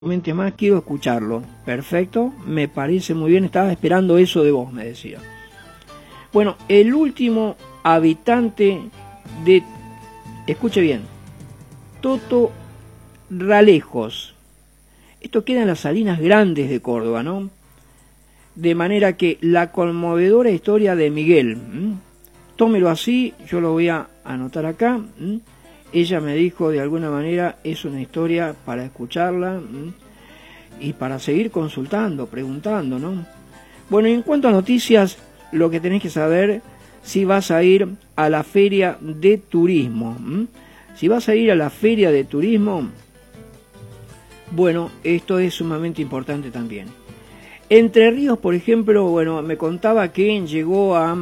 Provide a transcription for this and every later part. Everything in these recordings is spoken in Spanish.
Comente más, quiero escucharlo. Perfecto, me parece muy bien, estaba esperando eso de vos, me decía. Bueno, el último habitante de, escuche bien, Toto Ralejos. Esto queda en las Salinas Grandes de Córdoba, ¿no? De manera que la conmovedora historia de Miguel, tómelo así, yo lo voy a anotar acá. Ella me dijo, de alguna manera, es una historia para escucharla y para seguir consultando, preguntando, ¿no? Bueno, en cuanto a noticias, lo que tenés que saber, si vas a ir a la feria de turismo. Si vas a ir a la feria de turismo, bueno, esto es sumamente importante también. Entre Ríos, por ejemplo, bueno, me contaba que llegó a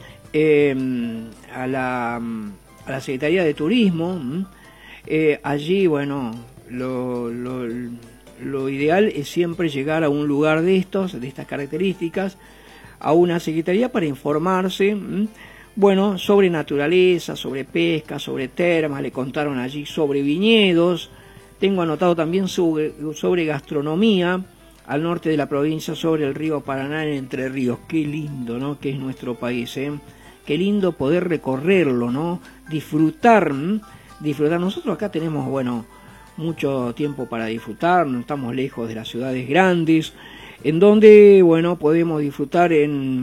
la Secretaría de Turismo. Allí, bueno, lo ideal es siempre llegar a un lugar de estas características, a una secretaría para informarse, bueno, sobre naturaleza, sobre pesca, sobre termas. Le contaron allí sobre viñedos. Tengo anotado también sobre gastronomía, al norte de la provincia, sobre el río Paraná en Entre Ríos. Qué lindo, ¿no?, que es nuestro país, Qué lindo poder recorrerlo, ¿no? Disfrutar. Nosotros acá tenemos, bueno, mucho tiempo para disfrutar, no estamos lejos de las ciudades grandes, en donde, bueno, podemos disfrutar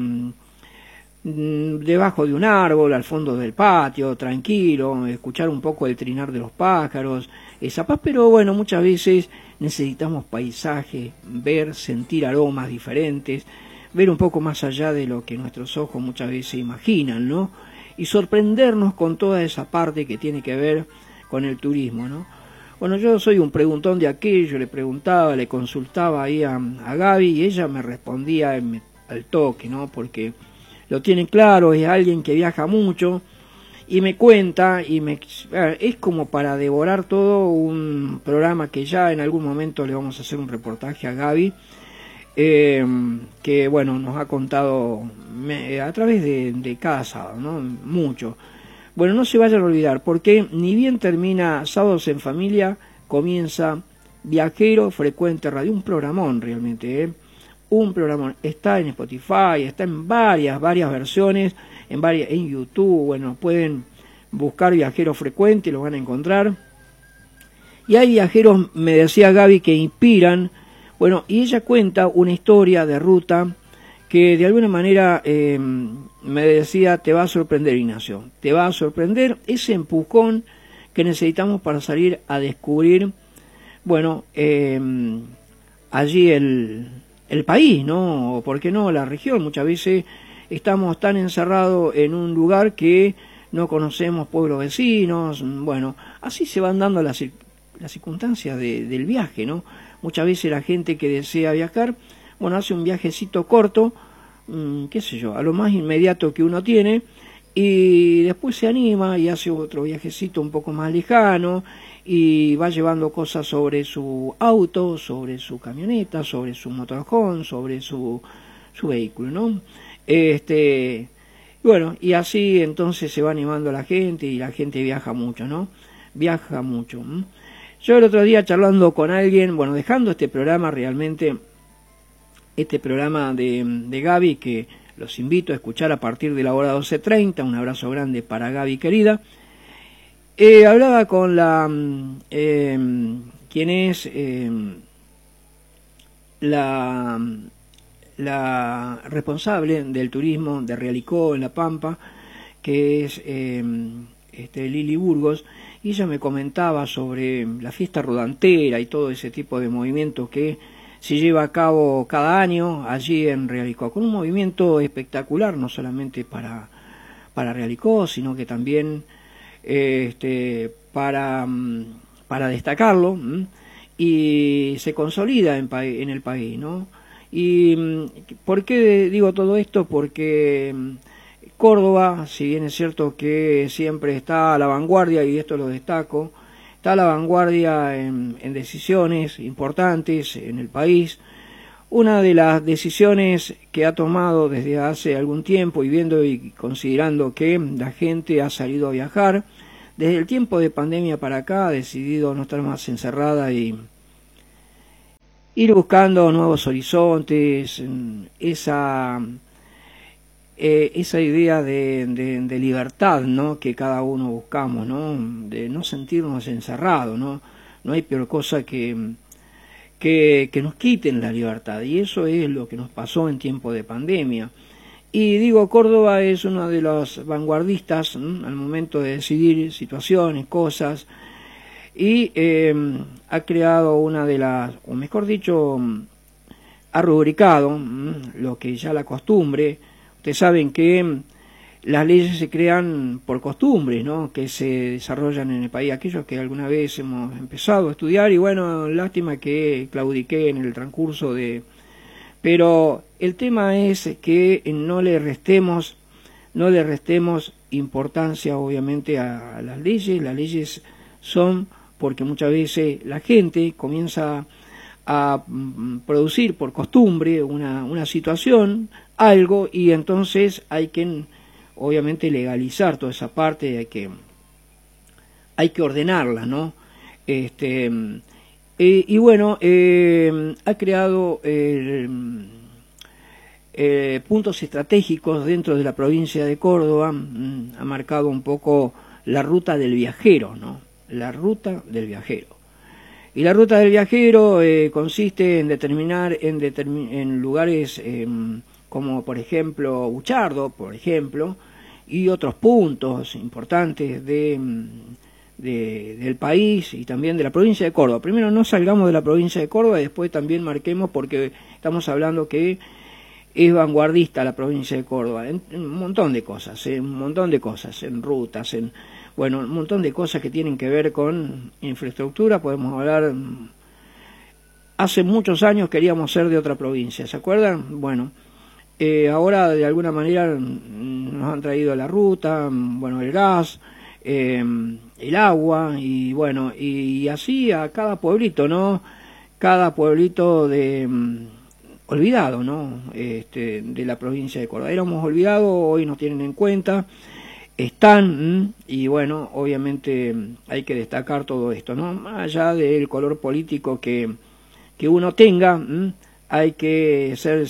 debajo de un árbol, al fondo del patio, tranquilo, escuchar un poco el trinar de los pájaros, esa paz. Pero bueno, muchas veces necesitamos paisaje, ver, sentir aromas diferentes, ver un poco más allá de lo que nuestros ojos muchas veces imaginan, ¿no? Y sorprendernos con toda esa parte que tiene que ver con el turismo, ¿no? Bueno, yo soy un preguntón de aquello, le preguntaba, le consultaba ahí a Gaby, y ella me respondía al toque, ¿no? Porque lo tiene claro, es alguien que viaja mucho, y me cuenta, es como para devorar todo un programa que ya en algún momento le vamos a hacer un reportaje a Gaby, que bueno, nos ha contado a través de cada sábado, ¿no? Mucho. Bueno, no se vayan a olvidar, porque ni bien termina Sábados en Familia, comienza Viajero Frecuente Radio, un programón realmente, un programón. Está en Spotify, está en varias versiones, en YouTube. Bueno, pueden buscar Viajero Frecuente y lo van a encontrar. Y hay viajeros, me decía Gaby, que inspiran. Bueno, y ella cuenta una historia de ruta que de alguna manera me decía, te va a sorprender, Ignacio, te va a sorprender ese empujón que necesitamos para salir a descubrir, bueno, allí el país, ¿no? O por qué no, la región. Muchas veces estamos tan encerrados en un lugar que no conocemos pueblos vecinos. Bueno, así se van dando las circunstancias del viaje, ¿no? Muchas veces la gente que desea viajar, bueno, hace un viajecito corto, qué sé yo, a lo más inmediato que uno tiene, y después se anima y hace otro viajecito un poco más lejano, y va llevando cosas sobre su auto, sobre su camioneta, sobre su motorhome, sobre su vehículo, ¿no? Bueno, y así entonces se va animando la gente, y la gente viaja mucho, ¿no? Viaja mucho. Yo el otro día charlando con alguien, bueno, dejando este programa realmente, este programa de Gaby, que los invito a escuchar a partir de la hora 12:30, un abrazo grande para Gaby querida, hablaba con quien es la responsable del turismo de Realicó en La Pampa, que es Lili Burgos, y ella me comentaba sobre la fiesta rodantera y todo ese tipo de movimientos que se lleva a cabo cada año allí en Realicó, con un movimiento espectacular, no solamente para Realicó, sino que también para destacarlo, y se consolida en el país, ¿no? ¿Y por qué digo todo esto? Porque Córdoba, si bien es cierto que siempre está a la vanguardia, y esto lo destaco, está a la vanguardia en decisiones importantes en el país. Una de las decisiones que ha tomado desde hace algún tiempo, y viendo y considerando que la gente ha salido a viajar, desde el tiempo de pandemia para acá ha decidido no estar más encerrada y ir buscando nuevos horizontes, esa idea de libertad, ¿no?, que cada uno buscamos, ¿no?, de no sentirnos encerrados, ¿no? No hay peor cosa que nos quiten la libertad, y eso es lo que nos pasó en tiempo de pandemia. Y digo, Córdoba es una de las vanguardistas, ¿no?, al momento de decidir situaciones, cosas, y ha creado una de las, o mejor dicho, ha rubricado lo que ya la costumbre. Ustedes saben que las leyes se crean por costumbres, ¿no?, que se desarrollan en el país, aquellos que alguna vez hemos empezado a estudiar, y bueno, lástima que claudiqué en el transcurso de... Pero el tema es que no le restemos importancia, obviamente, a las leyes. Las leyes son porque muchas veces la gente comienza a producir por costumbre una situación, algo, y entonces hay que, obviamente, legalizar toda esa parte, hay que ordenarla, ¿no? Y bueno, ha creado puntos estratégicos dentro de la provincia de Córdoba, ha marcado un poco la ruta del viajero, ¿no? La ruta del viajero. Y la ruta del viajero consiste en determinar en lugares como, por ejemplo, Buchardo, por ejemplo, y otros puntos importantes del país y también de la provincia de Córdoba. Primero no salgamos de la provincia de Córdoba y después también marquemos, porque estamos hablando que es vanguardista la provincia de Córdoba en un montón de cosas, en rutas, bueno, un montón de cosas que tienen que ver con infraestructura. Podemos hablar, hace muchos años queríamos ser de otra provincia, ¿se acuerdan? Bueno, ahora de alguna manera nos han traído la ruta, bueno, el gas, el agua, y bueno, y así a cada pueblito, ¿no? Cada pueblito olvidado, ¿no? De la provincia de Córdoba. Éramos olvidados, hoy nos tienen en cuenta, están, y bueno, obviamente hay que destacar todo esto, ¿no? Más allá del color político que uno tenga, hay que ser,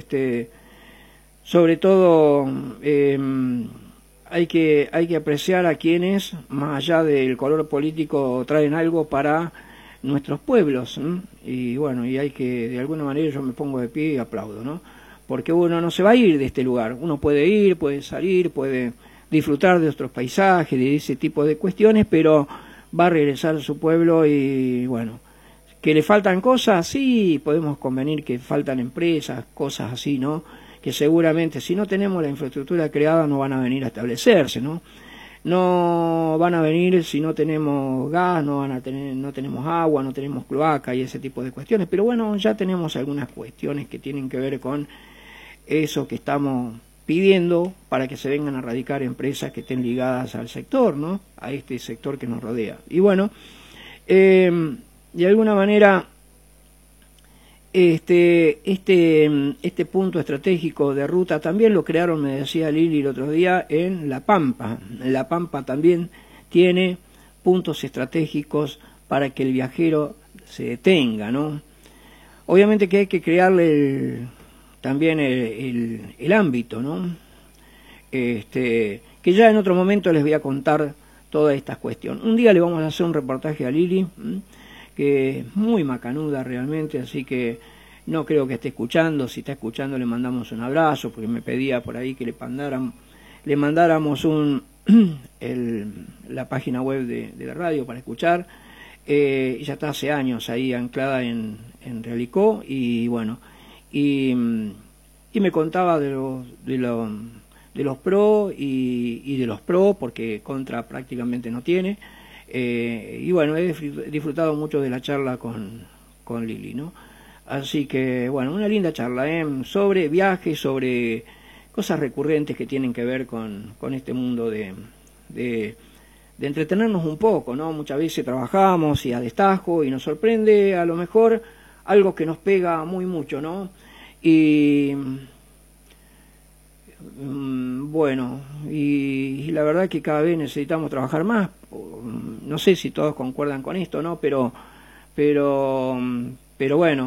sobre todo, hay que apreciar a quienes, más allá del color político, traen algo para nuestros pueblos, y bueno, y hay que, de alguna manera, yo me pongo de pie y aplaudo, ¿no? Porque uno no se va a ir de este lugar, uno puede ir, puede salir, puede disfrutar de otros paisajes, de ese tipo de cuestiones, pero va a regresar a su pueblo. Y bueno, que le faltan cosas, sí, podemos convenir que faltan empresas, cosas así, ¿no? Que seguramente, si no tenemos la infraestructura creada, no van a venir a establecerse, ¿no? No van a venir si no tenemos gas, no tenemos agua, no tenemos cloaca y ese tipo de cuestiones. Pero bueno, ya tenemos algunas cuestiones que tienen que ver con eso que estamos pidiendo para que se vengan a radicar empresas que estén ligadas al sector, ¿no? A este sector que nos rodea. Y bueno, de alguna manera, este punto estratégico de ruta también lo crearon, me decía Lili el otro día, en La Pampa. La Pampa también tiene puntos estratégicos para que el viajero se detenga, ¿no? Obviamente que hay que crearle también el ámbito, ¿no? Que ya en otro momento les voy a contar toda esta cuestión. Un día le vamos a hacer un reportaje a Lili, que es muy macanuda realmente, así que no creo que esté escuchando. Si está escuchando, le mandamos un abrazo, porque me pedía por ahí que le mandáramos la página web de la radio para escuchar. Ya está hace años ahí anclada en Realicó, y bueno, y me contaba de los pro y de los pro, porque contra prácticamente no tiene. Y bueno, he disfrutado mucho de la charla con Lili, ¿no? Así que, bueno, una linda charla, sobre viajes, sobre cosas recurrentes que tienen que ver con este mundo de entretenernos un poco, ¿no? Muchas veces trabajamos y a destajo, y nos sorprende a lo mejor algo que nos pega muy mucho, ¿no? Y bueno, y la verdad que cada vez necesitamos trabajar más. No sé si todos concuerdan con esto, ¿no? Pero bueno.